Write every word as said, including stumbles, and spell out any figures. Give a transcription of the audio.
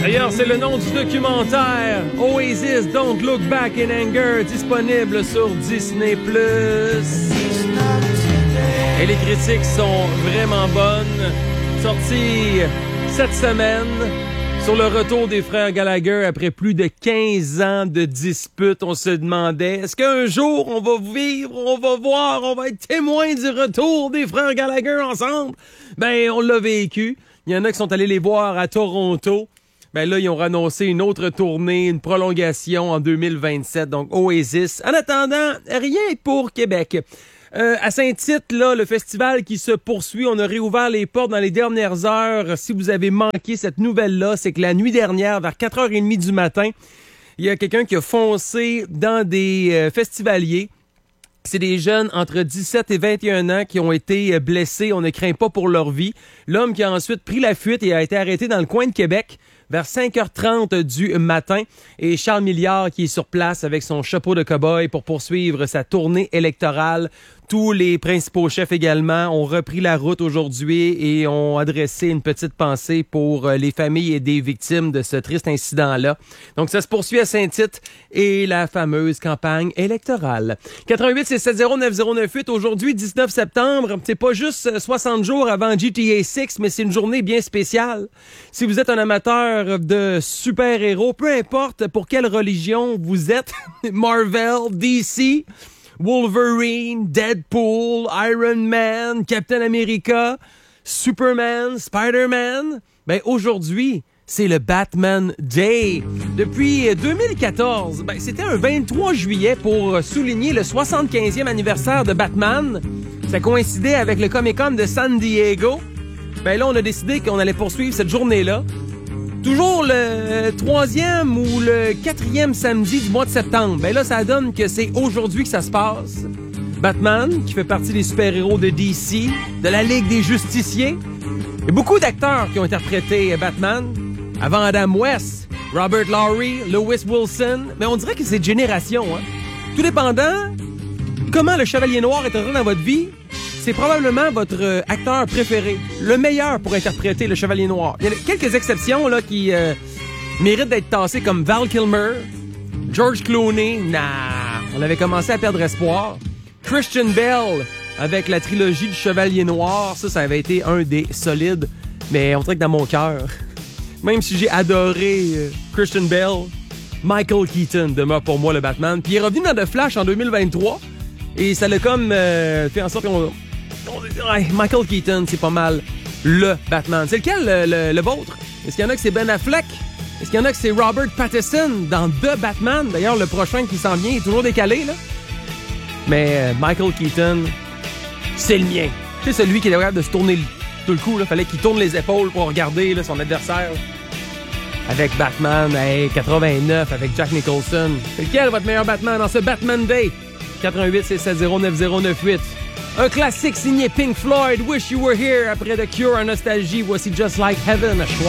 D'ailleurs, c'est le nom du documentaire Oasis Don't Look Back in Anger, disponible sur Disney plus. Et les critiques sont vraiment bonnes. Sorti cette semaine sur le retour des frères Gallagher après plus de quinze ans de dispute. On se demandait, est-ce qu'un jour on va vivre, on va voir, on va être témoin du retour des frères Gallagher ensemble? Ben, on l'a vécu. Il y en a qui sont allés les voir à Toronto. Ben là, ils ont annoncé une autre tournée, une prolongation en deux mille vingt-sept. Donc, Oasis. En attendant, rien pour Québec. Euh, à Saint-Tite, là, le festival qui se poursuit, on a réouvert les portes dans les dernières heures. Si vous avez manqué cette nouvelle-là, c'est que la nuit dernière, vers quatre heures trente du matin, il y a quelqu'un qui a foncé dans des euh, festivaliers. C'est des jeunes entre dix-sept et vingt et un ans qui ont été blessés. On ne craint pas pour leur vie. L'homme qui a ensuite pris la fuite et a été arrêté dans le coin de Québec vers cinq heures trente du matin. Et Charles Milliard qui est sur place avec son chapeau de cow-boy pour poursuivre sa tournée électorale. Tous les principaux chefs également ont repris la route aujourd'hui et ont adressé une petite pensée pour les familles et des victimes de ce triste incident-là. Donc, ça se poursuit à Saint-Tite et la fameuse campagne électorale. quatre un huit six sept zéro neuf zéro neuf huit. Aujourd'hui, dix-neuf septembre. C'est pas juste soixante jours avant G T A six, mais c'est une journée bien spéciale. Si vous êtes un amateur de super-héros, peu importe pour quelle religion vous êtes, Marvel, D C... Wolverine, Deadpool, Iron Man, Captain America, Superman, Spider-Man. Ben aujourd'hui, c'est le Batman Day. Depuis deux mille quatorze, ben c'était un vingt-trois juillet pour souligner le soixante-quinzième anniversaire de Batman. Ça coïncidait avec le Comic-Con de San Diego. Ben là, on a décidé qu'on allait poursuivre cette journée-là. Toujours le troisième ou le quatrième samedi du mois de septembre. Ben là, ça donne que c'est aujourd'hui que ça se passe. Batman, qui fait partie des super-héros de D C, de la Ligue des Justiciers. Il y a beaucoup d'acteurs qui ont interprété Batman. Avant Adam West, Robert Lowry, Lewis Wilson. Mais on dirait que c'est de génération, hein. Tout dépendant comment le Chevalier Noir est entré dans votre vie, c'est probablement votre euh, acteur préféré, le meilleur pour interpréter le Chevalier Noir. Il y a quelques exceptions là qui euh, méritent d'être tassées comme Val Kilmer, George Clooney, nah, on avait commencé à perdre espoir. Christian Bale avec la trilogie du Chevalier Noir, ça, ça avait été un des solides, mais on dirait que dans mon cœur, même si j'ai adoré euh, Christian Bale, Michael Keaton demeure pour moi le Batman. Puis il est revenu dans The Flash en deux mille vingt-trois et ça l'a comme euh, fait en sorte qu'on... Ouais, Michael Keaton, c'est pas mal le Batman. C'est lequel, le, le, le vôtre? Est-ce qu'il y en a que c'est Ben Affleck? Est-ce qu'il y en a que c'est Robert Pattinson dans The Batman? D'ailleurs, le prochain qui s'en vient est toujours décalé, là. Mais euh, Michael Keaton, c'est le mien. C'est celui qui est capable de se tourner tout le coup. Il fallait qu'il tourne les épaules pour regarder là, son adversaire. Avec Batman, hey, quatre-vingt-neuf, avec Jack Nicholson. C'est lequel votre meilleur Batman dans ce Batman Day? quatre un huit six sept zéro neuf zéro neuf huit. Un classique signé Pink Floyd, Wish You Were Here. Après The Cure en nostalgie, voici Just Like Heaven à choix.